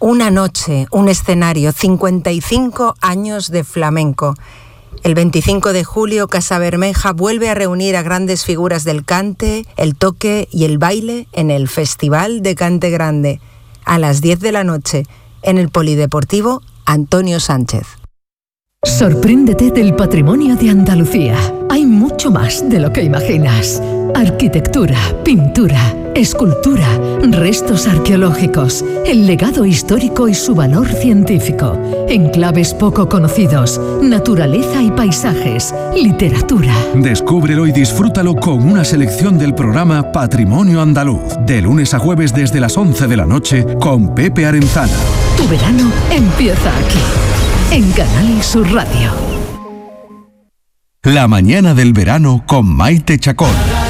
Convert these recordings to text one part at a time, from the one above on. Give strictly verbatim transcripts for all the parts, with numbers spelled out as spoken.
Una noche, un escenario, cincuenta y cinco años de flamenco. El veinticinco de julio, Casa Bermeja vuelve a reunir a grandes figuras del cante, el toque y el baile en el Festival de Cante Grande, a las diez de la noche, en el Polideportivo Antonio Sánchez. Sorpréndete del patrimonio de Andalucía. Hay mucho más de lo que imaginas. Arquitectura, pintura, escultura, restos arqueológicos, el legado histórico y su valor científico, enclaves poco conocidos, naturaleza y paisajes, literatura. Descúbrelo y disfrútalo con una selección del programa Patrimonio Andaluz, de lunes a jueves desde las once de la noche con Pepe Arenzana. Tu verano empieza aquí, en Canal Sur Radio. La mañana del verano con Maite Chacón.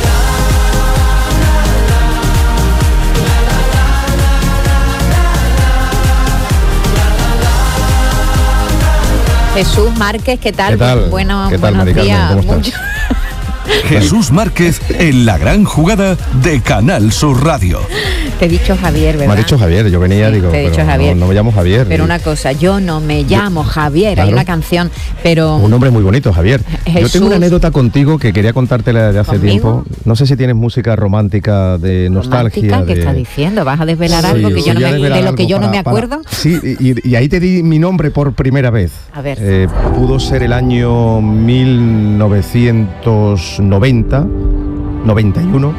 Jesús Márquez, ¿qué tal? ¿Qué tal? Bueno, ¿Qué tal, buenos Mari días. Carmen? ¿Cómo Mucho... estás? Jesús Márquez en la gran jugada de Canal Sur Radio. Te he dicho Javier, ¿verdad? Me ha dicho Javier, yo venía, Sí, digo, te he dicho pero Javier. No, no me llamo Javier. Pero Y- una cosa, yo no me llamo Javier, Claro. hay una canción, pero... Un nombre muy bonito, Javier. Yo Jesús. tengo una anécdota contigo que quería contártela de hace ¿Conmigo? tiempo. No sé si tienes música romántica de nostalgia. Romántica, ¿qué de... estás diciendo? ¿Vas a desvelar Sí, algo que sí, yo no voy a me, desvelar de lo que algo yo no para- me para- acuerdo? Sí, y, y ahí te di mi nombre por primera vez. A ver. Eh, pudo ser el año mil novecientos noventa, noventa y uno.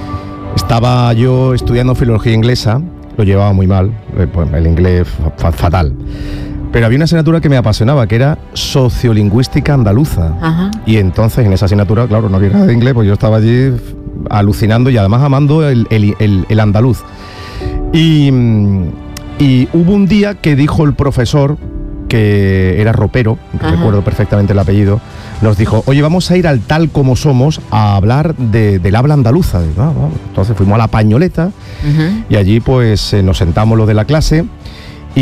Estaba yo estudiando filología inglesa, lo llevaba muy mal, eh, pues, el inglés fa- fatal. Pero había una asignatura que me apasionaba, que era sociolingüística andaluza. Ajá. Y entonces en esa asignatura, claro, no había nada de inglés, pues yo estaba allí alucinando y además amando el, el- el- el andaluz. Y, mm, y hubo un día que dijo el profesor, que era ropero, Ajá. recuerdo perfectamente el apellido, nos dijo, oye, vamos a ir al Tal Como Somos a hablar de- del habla andaluza. Digo, "Ah, vamos". Entonces fuimos a la Pañoleta Ujú. y allí pues eh, nos sentamos los de la clase y,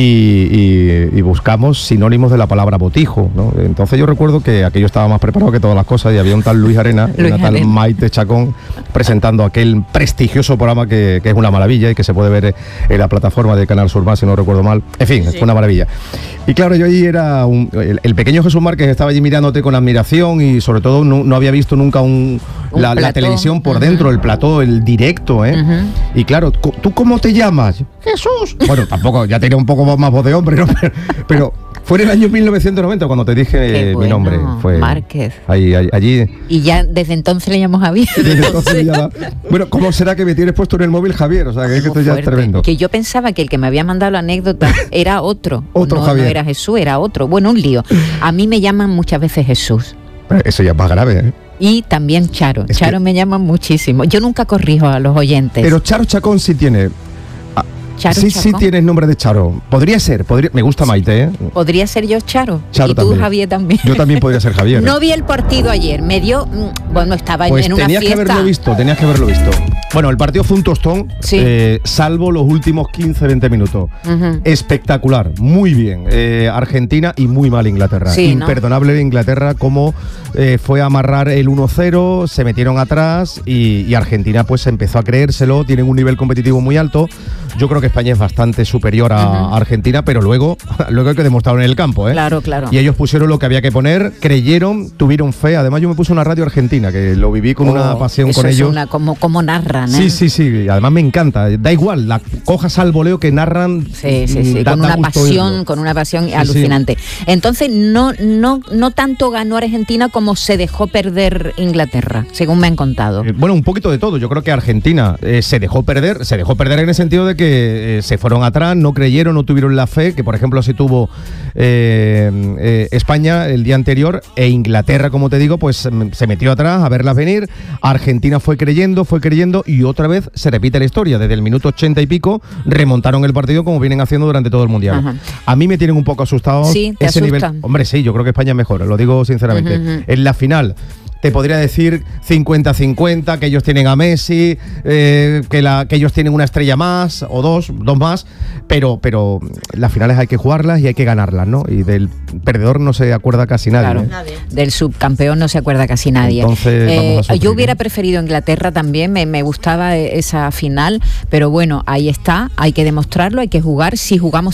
y- y buscamos sinónimos de la palabra botijo, ¿no? Entonces yo recuerdo que aquello estaba más preparado que todas las cosas y había un tal Luis Arena y Luis una tal Arena. Maite Chacón presentando aquel prestigioso programa que, que es una maravilla y que se puede ver en la plataforma de Canal Sur Más, si no recuerdo mal. En fin, fue una maravilla. Y claro, yo allí era un- el, el pequeño Jesús Márquez estaba allí mirándote con admiración y sobre todo no, no había visto nunca un, Un la, la plató. televisión por Ujú. dentro, el plató, el directo, ¿eh? Ujú. Y claro, cu- ¿tú cómo te llamas? Jesús. Bueno, tampoco, ya tenía un poco más voz de hombre, ¿no? Pero, pero fue en el año mil novecientos noventa cuando te dije Qué eh, bueno, mi nombre. Fue Márquez. Ahí, ahí- allí. Y ya desde entonces le llamo Javier. Desde entonces ya la- Bueno, ¿cómo será que me tienes puesto en el móvil, Javier? O sea, que, es que esto ya es Fuerte. tremendo. Que yo pensaba que el que me había mandado la anécdota era otro. Otro no, Javier. no era Jesús, era otro. Bueno, un lío. A mí me llaman muchas veces Jesús. Pero eso ya es más grave, ¿eh? Y también Charo. Es Charo que- me llaman muchísimo. Yo nunca corrijo a los oyentes. Pero Charo Chacón sí tiene. Charo sí, sí Chacón. tienes nombre de Charo. Podría ser, podría, me gusta Maite, ¿eh? Podría ser yo Charo. Charo y tú, también. Javier, también. Yo también podría ser Javier. No vi el partido ayer. Me dio. mm, Bueno, estaba Pues en una tenías fiesta. que haberlo visto, tenías que haberlo visto. Bueno, el partido fue un tostón, Sí. eh, salvo los últimos quince veinte minutos. Ujú. Espectacular, muy bien. Eh, Argentina y muy mal Inglaterra. Sí, ¿no? Imperdonable de Inglaterra, como eh, fue a amarrar el uno cero, se metieron atrás y, y Argentina pues empezó a creérselo, tienen un nivel competitivo muy alto. Yo creo que España es bastante superior a Ujú. Argentina, pero luego, luego hay que demostrarlo en el campo, ¿eh? Claro, claro. Y ellos pusieron lo que había que poner, creyeron, tuvieron fe. Además yo me puse una radio argentina, que lo viví con una Oh, pasión eso con es ellos. una- como, como narran, ¿eh? Sí, sí, sí. Además me encanta. Da igual, la cojas al voleo que narran. Sí, sí, sí, da- con da una gusto pasión, oírlo. con una pasión sí. alucinante. Entonces, no, no, no tanto ganó Argentina como se dejó perder Inglaterra, según me han contado. Eh, Bueno, un poquito de todo. Yo creo que Argentina eh, se dejó perder, se dejó perder en el sentido de que eh, se fueron atrás, no creyeron, no tuvieron la fe, que por ejemplo así tuvo eh, eh, España el día anterior, e Inglaterra, como te digo, pues mm, se metió atrás a verlas venir. Argentina fue creyendo, fue creyendo y otra vez se repite la historia. Desde el minuto ochenta y pico remontaron el partido como vienen haciendo durante todo el mundial. Ajá. A mí me tienen un poco asustado Sí, ¿te ese nivel. asustan? Hombre, sí, yo creo que España es mejor, lo digo sinceramente. Ujú, ujú. En la final te podría decir cincuenta cincuenta, que ellos tienen a Messi, eh, que, la, que ellos tienen una estrella más o dos, dos más, pero, pero las finales hay que jugarlas y hay que ganarlas, ¿no? Y del perdedor no se acuerda casi nadie. Claro, ¿eh? del subcampeón no se acuerda casi nadie. Entonces, vamos a sufrir, yo hubiera ¿no? preferido Inglaterra también, me, me gustaba esa final, pero bueno, ahí está, hay que demostrarlo, hay que jugar. Si jugamos